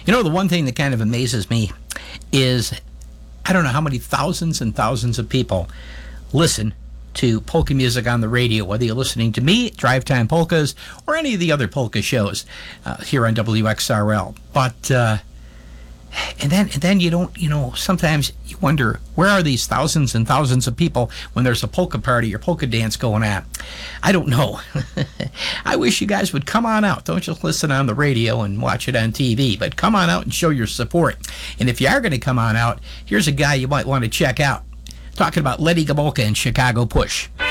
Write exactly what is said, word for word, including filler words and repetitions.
You know, the one thing that kind of amazes me is I don't know how many thousands and thousands of people listen to polka music on the radio, whether you're listening to me, Drive Time Polkas, or any of the other polka shows uh, here on W X R L. But, uh, and then and then you don't, you know, sometimes you wonder, where are these thousands and thousands of people when there's a polka party or polka dance going on? I don't know. I wish you guys would come on out. Don't just listen on the radio and watch it on T V, but come on out and show your support. And if you are going to come on out, here's a guy you might want to check out. Talking about Letty Gomulka and Chicago Push.